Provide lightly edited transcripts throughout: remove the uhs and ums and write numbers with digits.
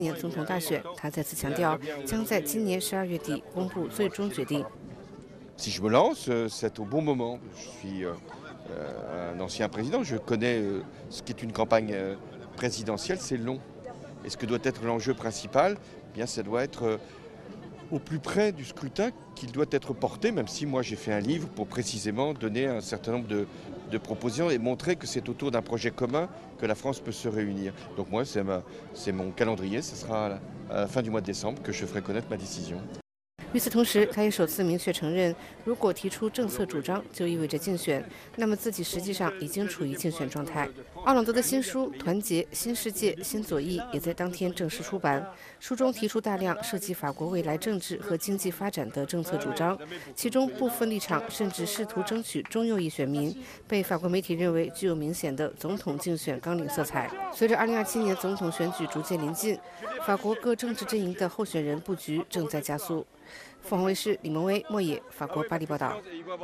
年总统大选，他再次强调，将在今年12月底公布最终决定。 Si je me lance, c'est au bon moment. Je suis un ancien président, je connais ce qu'est une campagne présidentielle, c'est long. Et ce que doit être l'enjeu principal, eh bien, ça doit être au plus près du scrutin qu'il doit être porté, même si moi j'ai fait un livre pour précisément donner un certain nombre de propositions et montrer que c'est autour d'un projet commun que la France peut se réunir. Donc moi, c'est mon calendrier, ce sera à la fin du mois de décembre que je ferai connaître ma décision. 与此同时，他也首次明确承认，如果提出政策主张就意味着竞选，那么自己实际上已经处于竞选状态。奥朗德的新书《团结新世界新左翼》也在当天正式出版。书中提出大量涉及法国未来政治和经济发展的政策主张，其中部分立场甚至试图争取中右翼选民，被法国媒体认为具有明显的总统竞选纲领色彩。随着2027年总统选举逐渐临近，法国各政治阵营的候选人布局正在加速。凤凰卫视李蒙威、莫野，法国巴黎报道。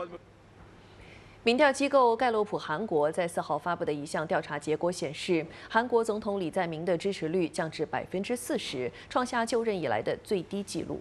民调机构盖洛普韩国在4号发布的一项调查结果显示，韩国总统李在明的支持率降至40%，创下就任以来的最低纪录。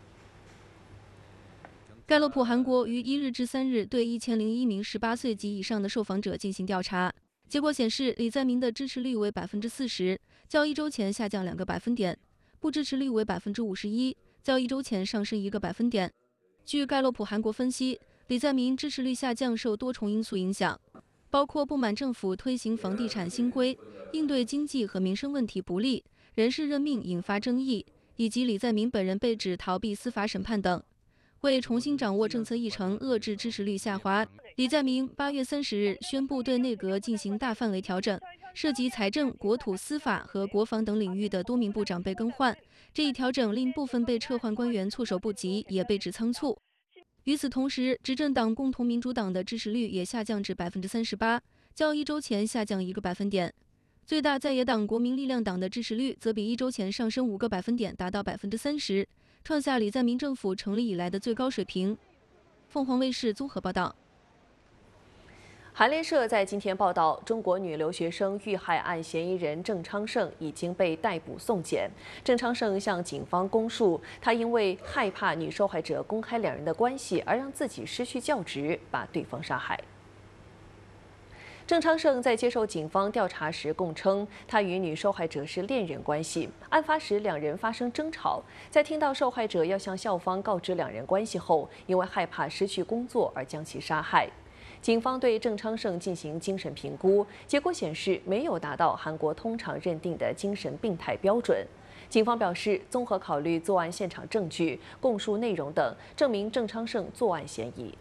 盖洛普韩国于1日至3日对1001名18岁及以上的受访者进行调查，结果显示，李在明的支持率为40%，较1周前下降2个百分点；不支持率为51%。较1周前上升1个百分点。据盖洛普韩国分析，李在明支持率下降受多重因素影响，包括不满政府推行房地产新规、应对经济和民生问题不力、人事任命引发争议，以及李在明本人被指逃避司法审判等。为重新掌握政策议程，遏制支持率下滑，李在明8月30日宣布对内阁进行大范围调整，涉及财政、国土、司法和国防等领域的多名部长被更换。这一调整令部分被撤换官员措手不及，也被指仓促。与此同时，执政党共同民主党的支持率也下降至38%，较1周前下降1个百分点。最大在野党国民力量党的支持率则比1周前上升5个百分点，达到30%，创下李在明政府成立以来的最高水平。凤凰卫视综合报道。 韩联社在今天报道，中国女留学生遇害案嫌疑人郑昌盛已经被逮捕送检。郑昌盛向警方供述，他因为害怕女受害者公开两人的关系而让自己失去教职，把对方杀害。郑昌盛在接受警方调查时供称，他与女受害者是恋人关系。案发时，两人发生争吵，在听到受害者要向校方告知两人关系后，因为害怕失去工作而将其杀害。警方对郑昌盛进行精神评估，结果显示没有达到韩国通常认定的精神病态标准。警方表示，综合考虑作案现场证据、供述内容等，证明郑昌盛作案嫌疑。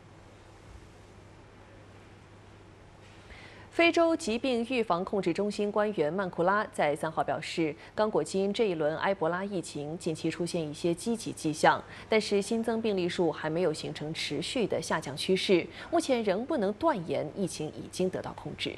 非洲疾病预防控制中心官员曼库拉在3号表示，刚果金这一轮埃博拉疫情近期出现一些积极迹象，但是新增病例数还没有形成持续的下降趋势，目前仍不能断言疫情已经得到控制。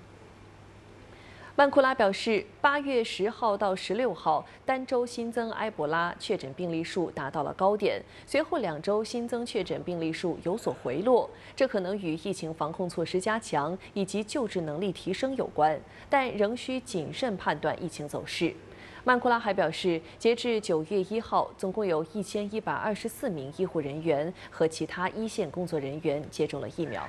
曼库拉表示，8月10号到16号单周新增埃博拉确诊病例数达到了高点，随后2周新增确诊病例数有所回落，这可能与疫情防控措施加强以及救治能力提升有关，但仍需谨慎判断疫情走势。曼库拉还表示，截至9月1号，总共有1124名医护人员和其他一线工作人员接种了疫苗。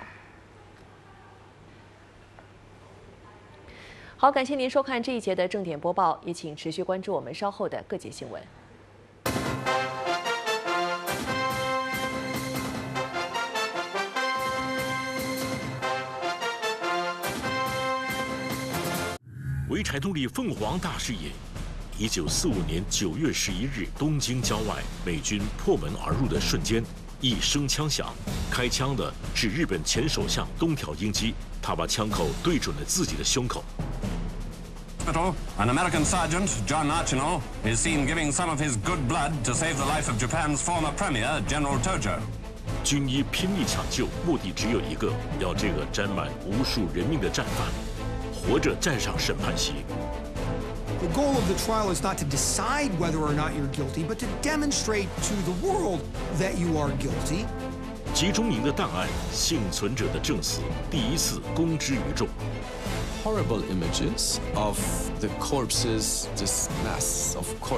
好，感谢您收看这一节的正点播报，也请持续关注我们稍后的各节新闻。 潍柴动力凤凰大视野。1945年9月11日，东京郊外，美军破门而入的瞬间，一声枪响，开枪的是日本前首相东条英机，他把枪口对准了自己的胸口。 An American sergeant, John Archino, is seen giving some of his good blood to save the life of Japan's former premier, General Tojo. 军医拼命抢救，目的只有一个，要这个沾满无数人命的战犯，活着站上审判席。 The goal of the trial is not to decide whether or not you're guilty, but to demonstrate to the world that you are guilty. 集中营的档案，幸存者的证词，第一次公之于众。 Horrible images of the corpses, this mass of corpses.